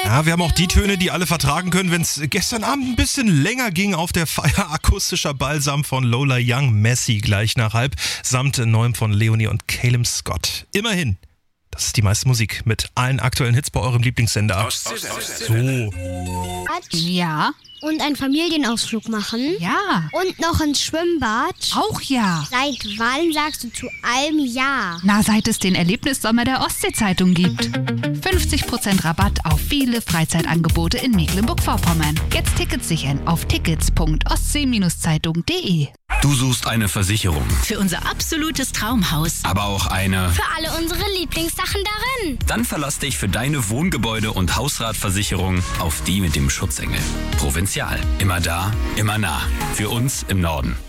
Ja, wir haben auch die Töne, die alle vertragen können, wenn es gestern Abend ein bisschen länger ging auf der Feier. Akustischer Balsam von Lola Young, Messi gleich nach halb, samt neuem von Leonie und Caleb Scott. Immerhin, das ist die meiste Musik mit allen aktuellen Hits bei eurem Lieblingssender. So. Ja. Und einen Familienausflug machen. Ja. Und noch ins Schwimmbad. Auch ja. Seit wann sagst du zu allem Ja? Na, seit es den Erlebnissommer der Ostsee-Zeitung gibt. 50% Rabatt auf viele Freizeitangebote in Mecklenburg-Vorpommern. Jetzt Tickets sichern auf tickets.ostsee-zeitung.de. Du suchst eine Versicherung, Für unser absolutes Traumhaus. aber auch eine. Für alle unsere Lieblingssachen darin. Dann verlass dich für deine Wohngebäude- und Hausratversicherung auf die mit dem Schutzengel. Provinzial. Immer da, immer nah. Für uns im Norden.